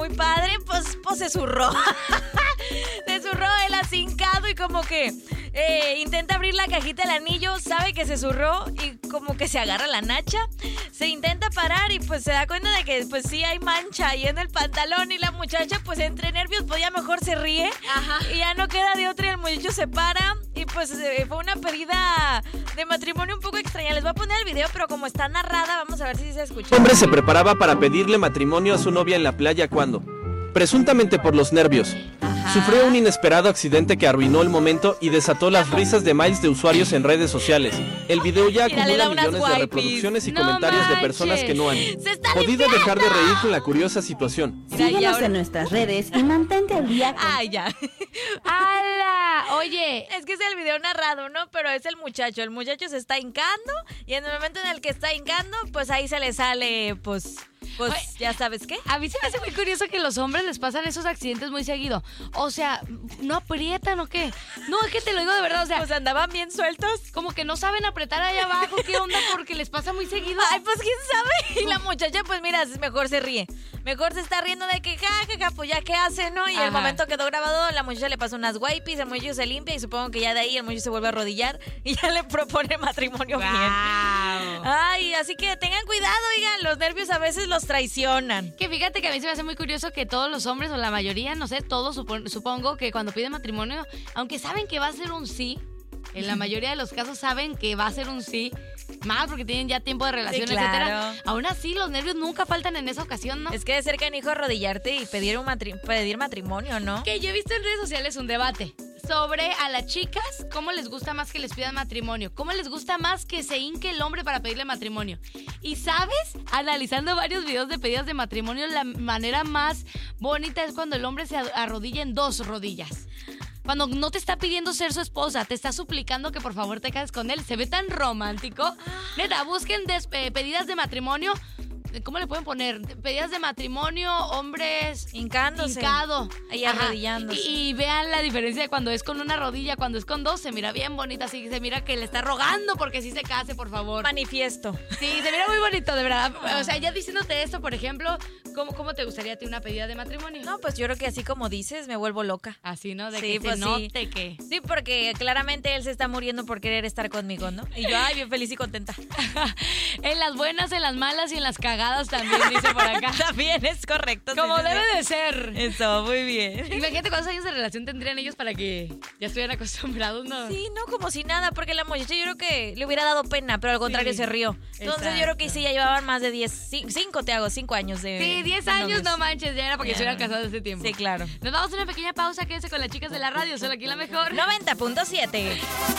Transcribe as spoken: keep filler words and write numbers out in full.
muy padre, pues, pues se zurró. Se zurró el acincado y como que eh, intenta abrir la cajita del anillo, sabe que se zurró y como que se agarra la nacha. Se intenta parar y pues se da cuenta de que pues sí hay mancha ahí en el pantalón y la muchacha pues entre nervios pues ya mejor se ríe. Ajá. Y ya no queda de otra y el muchacho se para y pues eh, fue una pedida de matrimonio un poco extraña. Les voy a poner el video, pero como está narrada, vamos a ver si se escucha. El hombre se preparaba para pedirle matrimonio a su novia en la playa cuando, presuntamente por los nervios, Ajá. sufrió un inesperado accidente que arruinó el momento y desató las risas de miles de usuarios en redes sociales. El video ya acumula millones de reproducciones y no comentarios manches. de personas que no han podido limpiando. dejar de reír con la curiosa situación. Síguenos en nuestras redes y mantente al día. Ay, ya. ¡Hala! Oye, es que es el video narrado, ¿no? Pero es el muchacho. El muchacho se está hincando y en el momento en el que está hincando, pues ahí se le sale, pues... Pues, Oye, ¿ya sabes qué? A mí se me hace muy curioso que los hombres les pasan esos accidentes muy seguido. O sea, ¿no aprietan o qué? No, es que te lo digo de verdad, o sea... Pues andaban bien sueltos. Como que no saben apretar ahí abajo, ¿qué onda? Porque les pasa muy seguido. Ay, pues, ¿quién sabe? Y la muchacha, pues, mira, mejor se ríe. Mejor se está riendo de que, ja, ja, ja, pues ya qué hace, ¿no? Y Ajá. el momento quedó grabado, la muchacha le pasa unas wipes, el muchacho se limpia y supongo que ya de ahí el muchacho se vuelve a arrodillar y ya le propone matrimonio wow. bien. Ay, así que tengan cuidado, oigan, los nervios a veces los traicionan. Que fíjate que a mí se me hace muy curioso que todos los hombres, o la mayoría, no sé, todos supon- supongo que cuando piden matrimonio, aunque saben que va a ser un sí, en la mayoría de los casos saben que va a ser un sí, más porque tienen ya tiempo de relación, sí, claro. etcétera. Aún así, los nervios nunca faltan en esa ocasión, ¿no? Es que de ser canijo arrodillarte y pedir, un matri- pedir matrimonio, ¿no? Que yo he visto en redes sociales un debate sobre a las chicas, cómo les gusta más que les pidan matrimonio, cómo les gusta más que se hinque el hombre para pedirle matrimonio. Y sabes, analizando varios videos de pedidas de matrimonio, la manera más bonita es cuando el hombre se arrodilla en dos rodillas. Cuando no te está pidiendo ser su esposa, te está suplicando que por favor te cases con él. Se ve tan romántico. Neta, busquen des- eh, pedidas de matrimonio. ¿Cómo le pueden poner? Pedidas de matrimonio, hombres hincándose, hincado y arrodillándose. Y, y vean la diferencia de cuando es con una rodilla, cuando es con dos, se mira bien bonita, así se mira que le está rogando porque sí se case, por favor. Manifiesto. Sí, se mira muy bonito, de verdad. O sea, ya diciéndote esto, por ejemplo, ¿cómo, cómo te gustaría a ti una pedida de matrimonio? No, pues yo creo que así como dices, me vuelvo loca. Así, ¿no? De sí, que pues se sí. note que... Sí, porque claramente él se está muriendo por querer estar conmigo, ¿no? Y yo, ay, bien feliz y contenta. En las buenas, en las malas y en las cagadas también, dice por acá. También es correcto. Como sí, debe sí. de ser. Eso, muy bien. Imagínate cuántos años de relación tendrían ellos para que ya estuvieran acostumbrados, ¿no? Sí, no, como si nada, porque la muchacha yo creo que le hubiera dado pena, pero al contrario sí, se rió. Entonces exacto. Yo creo que sí, ya llevaban más de diez, cinco te hago, cinco años de Sí, diez años, no manches, ya era para que se hubieran casado ese tiempo. Sí, claro. Nos vamos a una pequeña pausa, quédense con las chicas de la radio, solo aquí la mejor. noventa punto siete